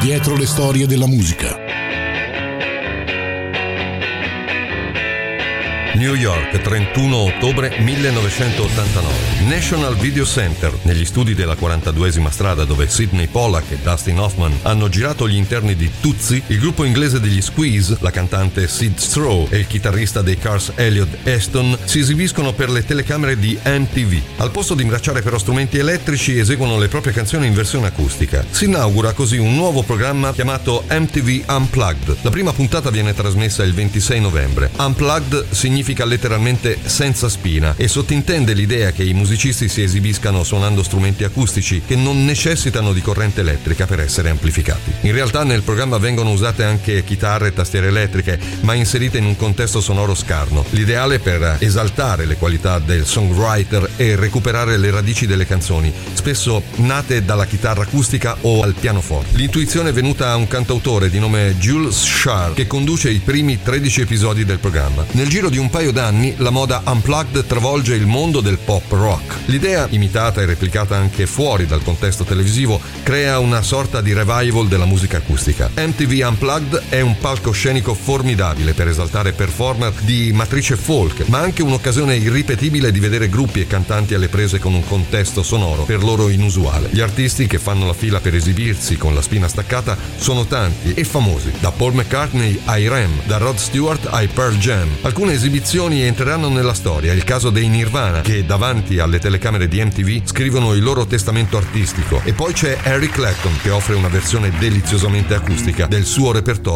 Dietro le storie della musica. New York, 31 ottobre 1989. National Video Center, negli studi della 42esima strada dove Sidney Pollack e Dustin Hoffman hanno girato gli interni di Tootsie, il gruppo inglese degli Squeeze, la cantante Sid Straw e il chitarrista dei Cars Elliot Aston si esibiscono per le telecamere di MTV. Al posto di imbracciare però strumenti elettrici eseguono le proprie canzoni in versione acustica. Si inaugura così un nuovo programma chiamato MTV Unplugged. La prima puntata viene trasmessa il 26 novembre. Unplugged significa letteralmente senza spina e sottintende l'idea che i musicisti si esibiscano suonando strumenti acustici che non necessitano di corrente elettrica per essere amplificati. In realtà nel programma vengono usate anche chitarre e tastiere elettriche, ma inserite in un contesto sonoro scarno, l'ideale per esaltare le qualità del songwriter e recuperare le radici delle canzoni, spesso nate dalla chitarra acustica o al pianoforte. L'intuizione è venuta a un cantautore di nome Jules Sharp che conduce i primi 13 episodi del programma. Nel giro di un paio d'anni la moda Unplugged travolge il mondo del pop rock. L'idea, imitata e replicata anche fuori dal contesto televisivo, crea una sorta di revival della musica acustica. MTV Unplugged è un palcoscenico formidabile per esaltare performer di matrice folk, ma anche un'occasione irripetibile di vedere gruppi e cantanti alle prese con un contesto sonoro per loro inusuale. Gli artisti che fanno la fila per esibirsi con la spina staccata sono tanti e famosi, da Paul McCartney ai Rem, da Rod Stewart ai Pearl Jam. Alcune esibizioni entreranno nella storia, il caso dei Nirvana che davanti alle telecamere di MTV scrivono il loro testamento artistico, e poi c'è Eric Clapton che offre una versione deliziosamente acustica del suo repertorio